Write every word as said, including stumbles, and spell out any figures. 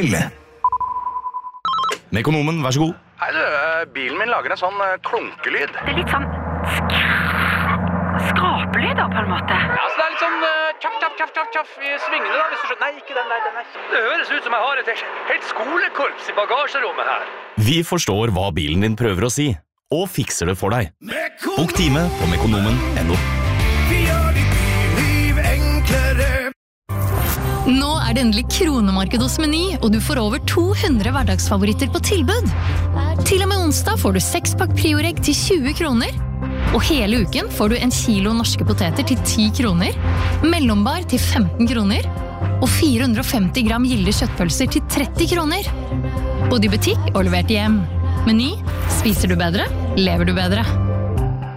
bil. Mekonomen, vær så god. Hei du, bilen min lager en sånn klunkelyd. Det er litt sånn skrapelyder på en måte. Ja, så det er litt sånn tjaff, tjaff, tjaff, tjaff, tjaff i svingene da, hvis du skjønner. Nei, ikke den der, den der. Det høres ut som jeg har et helt skolekorps i bagasjerommet her. Vi forstår hva bilen din prøver å si, og fikser det for deg. Bok time på mekonomen punktum no. Vi gjør ditt liv enklere. Nå er det endelig kronemarked hos Meny, og du får over to hundre hverdagsfavoritter på tilbud. Til og med onsdag får du seks pakk prioregg til tjue kroner, og hele uken får du en kilo norske poteter til ti kroner, mellombar til femten kroner, og fire hundre og femti gram gilde kjøttpølser til tretti kroner. Både i butikk og levert hjem. Meny, spiser du bedre, lever du bedre.